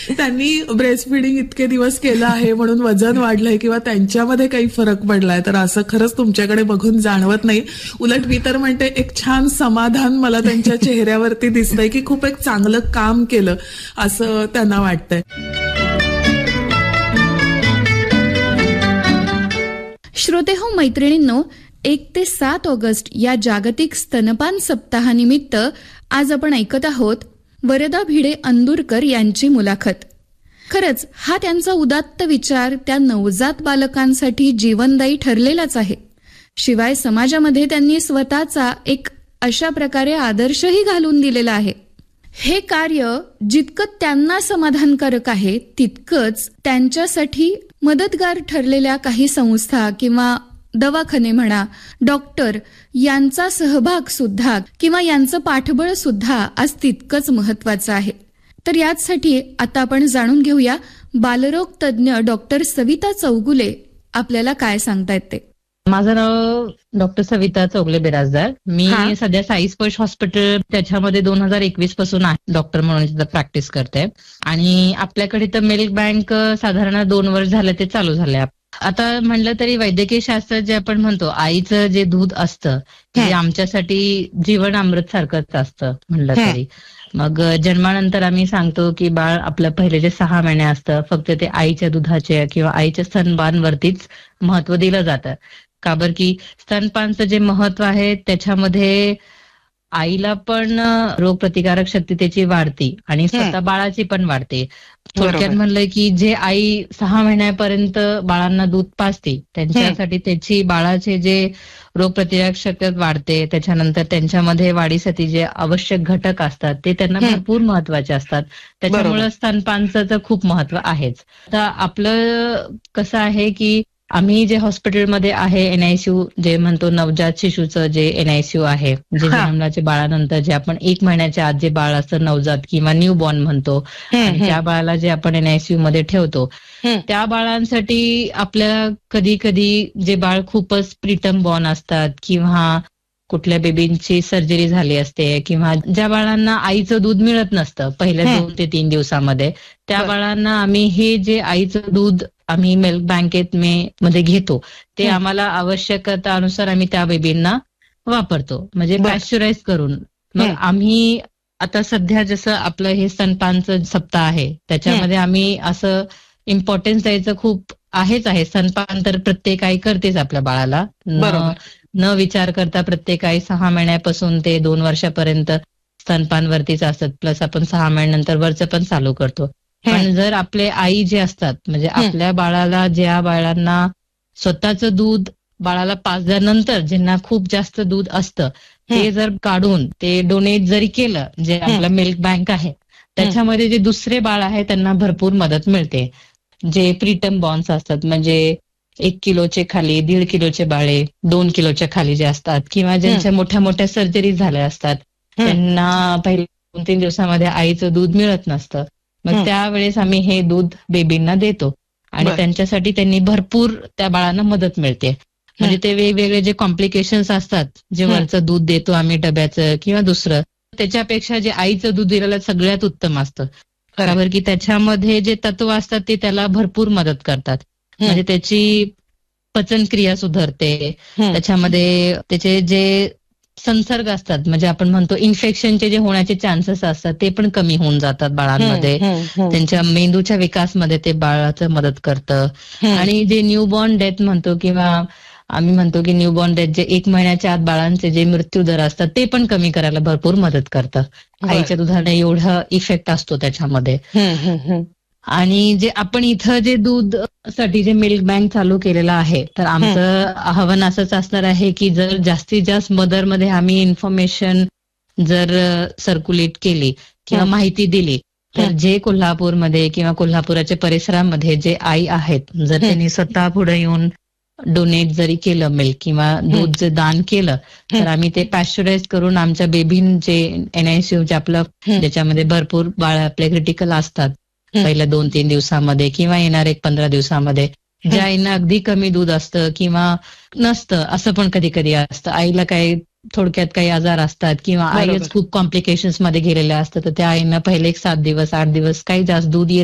त्यांनी breast feeding इतके दिवस केलं आहे म्हणून वजन वाढलंय किंवा त्यांच्यामध्ये काही फरक पडलाय, तर असं खरंच तुमच्याकडे बघून जाणवत नाही. उलट मी तर म्हणते एक छान समाधान मला त्यांच्या चेहऱ्यावरती दिसतंय की खूप एक चांगलं काम केलं असं त्यांना वाटतंय. श्रोतेहो, मैत्रिणींनो, 1 ते 7 ऑगस्ट या जागतिक स्तनपान सप्ताहानिमित्त आज आपण ऐकत आहोत वरदा भिडे अंदुरकर यांची मुलाखत. खरंच हा त्यांचा उदात्त विचार त्या नवजात बालकांसाठी जीवनदायी ठरलेलाच आहे. शिवाय समाजामध्ये त्यांनी स्वतःचा एक अशा प्रकारे आदर्शही घालून दिलेला आहे. हे कार्य जितकं त्यांना समाधानकारक आहे तितकंच त्यांच्यासाठी मदतगार ठरलेल्या काही संस्था किंवा दवाखाने म्हणा, डॉक्टर यांचा सहभाग सुद्धा किंवा यांचं पाठबळ सुद्धा आज तितकंच महत्वाचं आहे. तर याचसाठी आता आपण जाणून घेऊया बालरोग तज्ज्ञ डॉक्टर सविता चौगुले आपल्याला काय सांगतायत ते. माझं नाव डॉक्टर सविता चौगुले बिराजदार. मी सध्या साई स्पर्श हॉस्पिटल त्याच्यामध्ये 2021 पासून डॉक्टर म्हणून प्रॅक्टिस करते. आणि आपल्याकडे तर मिल्क बँक साधारण 2 वर्ष झालं ते चालू झालंय. आता म्हणलं तरी वैद्यकीय शास्त्रात जे आपण म्हणतो आईचं जे दूध असतं ते आमच्यासाठी जीवन अमृत सारखंच असतं म्हणलं तरी. मग जन्मानंतर आम्ही सांगतो की बाळ आपलं पहिले जे 6 महिने असतं फक्त ते आईच्या दुधाचे किंवा आईच्या स्तनपानवरतीच महत्व दिलं जातं. का बरं की स्तनपानचं जे महत्व आहे त्याच्यामध्ये आईला पण रोगप्रतिकारक शक्ती त्याची वाढते आणि स्वतः बाळाची पण वाढते. थोडक्यात म्हणलं की जे आई 6 महिन्यापर्यंत बाळांना दूध पाजते त्यांच्यासाठी त्याची बाळाचे जे रोगप्रतिकारक शक्ती वाढते, त्याच्यानंतर त्यांच्यामध्ये वाढीसाठी जे आवश्यक घटक असतात ते त्यांना भरपूर महत्वाचे असतात. त्याच्यामुळे स्तनपानचं तर खूप महत्व आहेच. आता आपलं कसं आहे की आम्ही जे हॉस्पिटलमध्ये आहे एनआयसीयू जे म्हणतो नवजात शिशूचं जे एनआयसीयू आहे, जे जन्मल्याच्या बाळानंतर जे आपण 1 महिन्याच्या आत जे बाळ असतं नवजात किंवा न्यू बॉर्न म्हणतो आणि त्या बाळाला जे आपण एनआयसीयू मध्ये ठेवतो त्या बाळांसाठी आपल्या कधी कधी जे बाळ खूपच प्रीटम बॉर्न असतात किंवा कुठल्या बेबींची सर्जरी झाली असते किंवा ज्या बाळांना आईचं दूध मिळत नसतं पहिल्या 2 ते 3 दिवसामध्ये, त्या बाळांना आम्ही हे जे आईचं दूध आम्ही मिल्क बँकेत मध्ये घेतो ते आम्हाला आवश्यकतानुसार आम्ही त्या बेबींना वापरतो, म्हणजे पॅश्चराईज करून. मग आम्ही आता सध्या जसं आपलं हे स्तनपानचं सप्ताह आहे त्याच्यामध्ये आम्ही असं इम्पॉर्टन्स द्यायचं खूप आहे. स्तनपान तर प्रत्येक आई करतेच आपल्या बाळाला, न विचार करता प्रत्येक आई 6 महिन्यापासून ते 2 वर्षापर्यंत स्तनपानवरतीच असतात. प्लस आपण 6 महिन्यानंतर वरचं पण चालू करतो. पण जर आपले आई जे असतात म्हणजे आपल्या बाळाला, ज्या बाळांना स्वतःचं दूध बाळाला पाजल्यानंतर ज्यांना खूप जास्त दूध असतं ते जर काढून ते डोनेट जरी केलं, जे आपलं मिल्क बँक आहे त्याच्यामध्ये जे दुसरे बाळ आहे त्यांना भरपूर मदत मिळते. जे प्रीटम बॉर्न्स असतात म्हणजे 1 किलोचे खाली, 1.5 किलोचे बाळे, 2 किलोच्या खाली जे असतात किंवा ज्यांच्या मोठ्या मोठ्या सर्जरी झाल्या असतात त्यांना पहिल्या 2-3 दिवसामध्ये आईचं दूध मिळत नसतं. मग त्यावेळेस आम्ही हे दूध बेबींना देतो आणि त्यांच्यासाठी त्यांनी भरपूर त्या बाळांना मदत मिळते. म्हणजे ते वेगवेगळे जे कॉम्प्लिकेशन्स असतात जे वरचं दूध देतो आम्ही डब्याचं किंवा दुसरं, त्याच्यापेक्षा जे आईचं दूध दिलेलं सगळ्यात उत्तम असतं. बरोबर की त्याच्यामध्ये जे तत्व असतात ते त्याला भरपूर मदत करतात. म्हणजे त्याची पचनक्रिया सुधारते, त्याच्यामध्ये त्याचे जे संसर्ग असतात म्हणजे आपण म्हणतो इन्फेक्शनचे जे होण्याचे चान्सेस असतात ते पण कमी होऊन जातात बाळांमध्ये. त्यांच्या मेंदूच्या विकासमध्ये ते बाळाचं मदत करतं. आणि जे न्यूबॉर्न डेथ म्हणतो किंवा आम्ही म्हणतो की न्यूबॉर्न डेथ जे 1 महिन्याच्या आत बाळांचे जे मृत्यू दर असतात ते पण कमी करायला भरपूर मदत करतं. आईच्या दुधाने एवढा इफेक्ट असतो त्याच्यामध्ये. आणि जे आपण इथं जे दूध साठी जे मिल्क बँक चालू केलेलं आहे तर आमचं आव्हान असंच असणार आहे की जर जास्तीत जास्त मदरमध्ये आम्ही इन्फॉर्मेशन जर सर्क्युलेट केली किंवा माहिती दिली तर जे कोल्हापूरमध्ये किंवा कोल्हापुराच्या परिसरामध्ये जे आई आहेत जर त्यांनी स्वतः पुढे येऊन डोनेट जरी केलं मिल्क किंवा दूध जर दान केलं तर आम्ही ते पॅश्चराईज करून आमच्या बेबींचे एनआयसीयू जे आपलं ज्याच्यामध्ये भरपूर बाळ आपले क्रिटिकल असतात पहिल्या 2-3 दिवसामध्ये किंवा येणार 15 दिवसामध्ये, ज्या आईना अगदी कमी दूध असतं किंवा नसतं असं पण कधी कधी असतं, आईला काही थोडक्यात काही आजार असतात किंवा आईच खूप कॉम्प्लिकेशन्स मध्ये गेलेल्या असतात तर त्या आईना पहिले 7 दिवस 8 दिवस काही जास्त दूध येत